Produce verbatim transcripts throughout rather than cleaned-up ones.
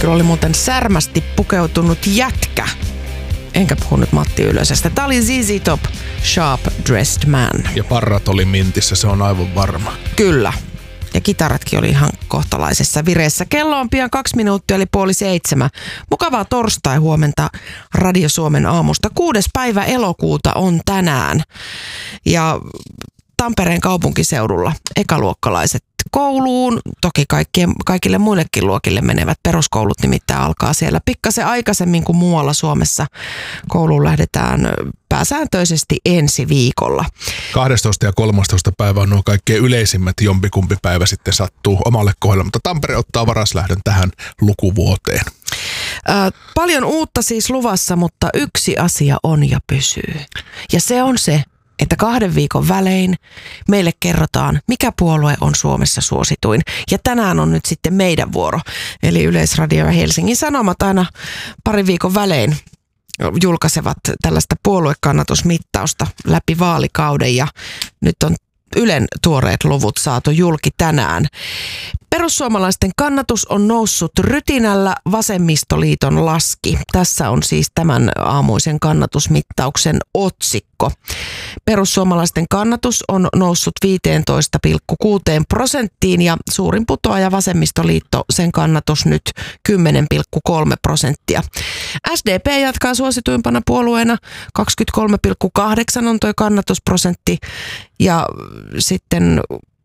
Kyllä oli muuten särmästi pukeutunut jätkä. Enkä puhu nyt Matti Ylösestä. Tämä oli Z Z Top, Sharp Dressed Man. Ja parrat oli mintissä, se on aivan varma. Kyllä. Ja kitaratkin oli ihan kohtalaisessa vireessä. Kello on pian kaksi minuuttia, eli puoli seitsemän. Mukavaa torstai-huomenta Radio Suomen aamusta. Kuudes päivä elokuuta on tänään. Ja Tampereen kaupunkiseudulla ekaluokkalaiset kouluun. Toki kaikkien, kaikille muillekin luokille menevät peruskoulut nimittäin alkaa siellä pikkasen aikaisemmin kuin muualla Suomessa. Kouluun lähdetään pääsääntöisesti ensi viikolla. kahdestoista ja kolmastoista päivä on nuo kaikkein yleisimmät, jompikumpi päivä sitten sattuu omalle kohdalle, mutta Tampere ottaa varaslähdön tähän lukuvuoteen. Äh, paljon uutta siis luvassa, mutta yksi asia on ja pysyy. Ja se on se, että kahden viikon välein meille kerrotaan, mikä puolue on Suomessa suosituin. Ja tänään on nyt sitten meidän vuoro. Eli Yleisradio ja Helsingin Sanomat aina parin viikon välein julkaisevat tällaista puoluekannatusmittausta läpi vaalikauden. Ja nyt on Ylen tuoreet luvut saatu julki tänään. Perussuomalaisten kannatus on noussut rytinällä, Vasemmistoliiton laski. Tässä on siis tämän aamuisen kannatusmittauksen otsikko. Perussuomalaisten kannatus on noussut viisitoista pilkku kuusi prosenttiin ja suurin putoaja Vasemmistoliitto, sen kannatus nyt kymmenen pilkku kolme prosenttia. S D P jatkaa suosituimpana puolueena, kaksikymmentäkolme pilkku kahdeksan on tuo kannatusprosentti ja sitten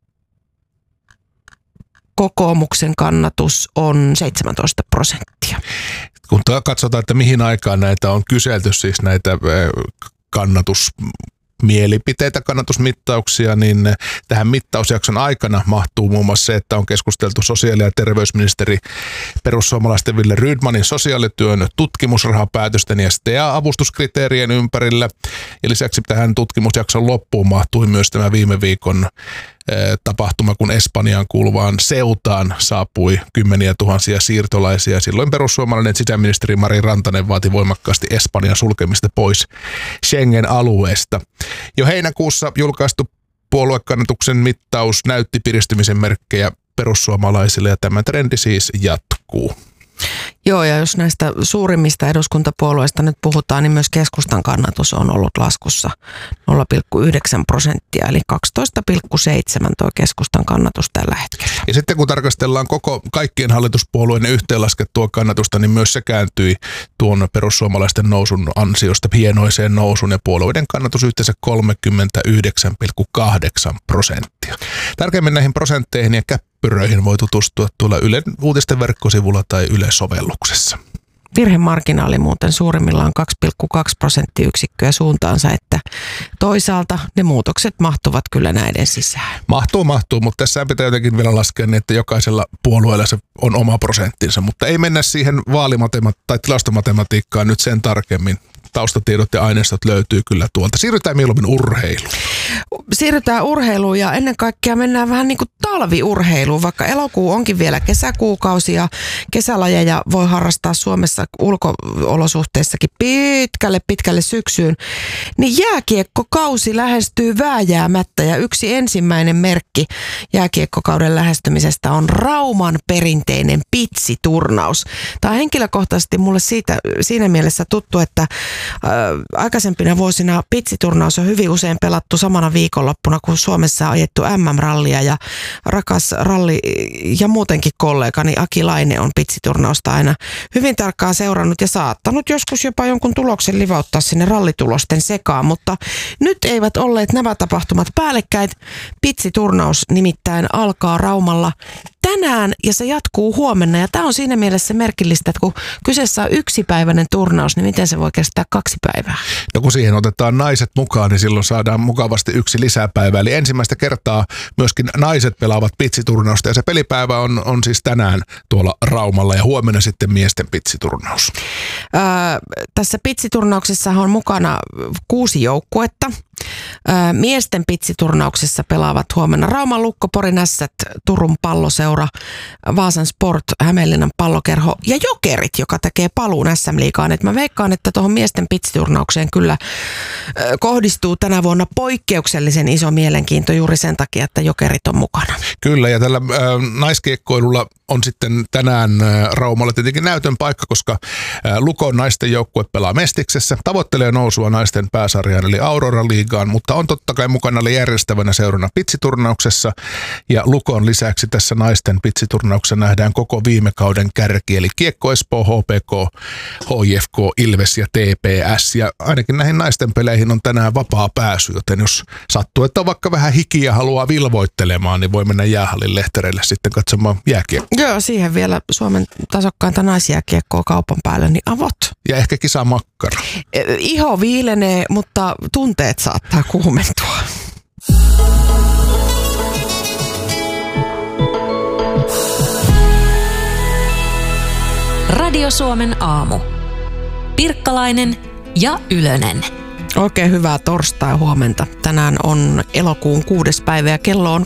kokoomuksen kannatus on seitsemäntoista prosenttia. Kun katsotaan, että mihin aikaan näitä on kyselty, siis näitä kannatusmielipiteitä, kannatusmittauksia, niin tähän mittausjakson aikana mahtuu muun muassa se, että on keskusteltu sosiaali- ja terveysministeri perussuomalaisten Ville Rydmanin sosiaalityön tutkimusrahapäätösten ja S T A-avustuskriteerien ympärillä. Ja lisäksi tähän tutkimusjakson loppuun mahtui myös tämä viime viikon tapahtuma, kun Espanjaan kuuluvaan Ceutaan saapui kymmeniä tuhansia siirtolaisia. Silloin perussuomalainen sisäministeri Mari Rantanen vaati voimakkaasti Espanjan sulkemista pois Schengen-alueesta. Jo heinäkuussa julkaistu puoluekannatuksen mittaus näytti piristymisen merkkejä perussuomalaisille ja tämä trendi siis jatkuu. Joo, ja jos näistä suurimmista eduskuntapuolueista nyt puhutaan, niin myös keskustan kannatus on ollut laskussa nolla pilkku yhdeksän prosenttia, eli kaksitoista pilkku seitsemän tuo keskustan kannatus tällä hetkellä. Ja sitten kun tarkastellaan koko kaikkien hallituspuolueiden yhteenlaskettua kannatusta, niin myös se kääntyi tuon perussuomalaisten nousun ansiosta hienoiseen nousun ja puolueiden kannatus yhteensä kolmekymmentäyhdeksän pilkku kahdeksan prosenttia. Tarkemmin näihin prosentteihin ja käppyröihin voi tutustua tuolla Ylen uutisten verkkosivulla tai Yle-sovelluksessa. Virhemarginaali muuten suurimmillaan kaksi pilkku kaksi prosenttiyksikköä suuntaansa, että toisaalta ne muutokset mahtuvat kyllä näiden sisään. Mahtuu, mahtuu, mutta tässä pitää jotenkin vielä laskea niin, että jokaisella puolueella se on oma prosenttinsa, mutta ei mennä siihen vaalimatematiikkaan tai tilastomatematiikkaan nyt sen tarkemmin. Taustatiedot ja aineistot löytyy kyllä tuolta. Siirrytään mieluummin urheiluun. Siirrytään urheiluun ja ennen kaikkea mennään vähän niin kuin talviurheiluun, vaikka elokuu onkin vielä kesäkuukausi ja kesälajeja voi harrastaa Suomessa ulko-olosuhteissakin pitkälle pitkälle syksyyn. Niin jääkiekkokausi lähestyy vääjäämättä ja yksi ensimmäinen merkki jääkiekkokauden lähestymisestä on Rauman perinteinen pitsiturnaus. Tämä on henkilökohtaisesti mulle siitä, siinä mielessä tuttu, että aikaisempina vuosina pitsiturnaus on hyvin usein pelattu samana viikonloppuna, kun Suomessa on ajettu M M-rallia ja rakas ralli ja muutenkin kollegani Aki Laine on pitsiturnausta aina hyvin tarkkaan seurannut ja saattanut joskus jopa jonkun tuloksen livauttaa sinne rallitulosten sekaan, mutta nyt eivät olleet nämä tapahtumat päällekkäin. Pitsiturnaus nimittäin alkaa Raumalla tänään ja se jatkuu huomenna ja tämä on siinä mielessä merkillistä, että kun kyseessä on yksipäiväinen turnaus, niin miten se voi kestää kaksi päivää? No kun siihen otetaan naiset mukaan, niin silloin saadaan mukavasti yksi lisäpäivä. Eli ensimmäistä kertaa myöskin naiset pelaavat pitsiturnausta ja se pelipäivä on, on siis tänään tuolla Raumalla ja huomenna sitten miesten pitsiturnaus. Öö, tässä pitsiturnauksessa on mukana kuusi joukkuetta. Öö, miesten pitsiturnauksessa pelaavat huomenna Rauman Lukko, Porin Ässät, Turun Palloseura, Vaasan Sport, Hämeenlinnan Pallokerho ja Jokerit, joka tekee paluun S M-liigaan. Et mä veikkaan, että tuohon miesten pitsiturnaukseen kyllä ö, kohdistuu tänä vuonna poikkeuksellisen iso mielenkiinto juuri sen takia, että Jokerit on mukana. Kyllä, ja tällä ö, naiskiekkoilulla on sitten tänään Raumalla tietenkin näytön paikka, koska Lukon naisten joukkue pelaa Mestiksessä, tavoittelee nousua naisten pääsarjaan eli Aurora-liigaan, mutta on totta kai mukana oli järjestävänä seurana pitsiturnauksessa ja Lukon lisäksi tässä naisten pitsiturnauksessa nähdään koko viime kauden kärki, eli Kiekko Espoo, H P K, H I F K, Ilves ja T P S ja ainakin näihin naisten peleihin on tänään vapaa pääsy, joten jos sattuu, että on vaikka vähän hiki ja haluaa vilvoittelemaan, niin voi mennä jäähallin lehtereille sitten katsomaan jääkiekkoa. Joo, siihen vielä Suomen tasokkainta naisjääkiekkoa kaupan päälle, niin avot. Ja ehkä kisamakkara. Iho viilenee, mutta tunteet saattaa kuumentua. Radio Suomen aamu. Pirkkalainen ja Ylönen. Oikein hyvää torstai huomenta. Tänään on elokuun kuudes päivä ja kello on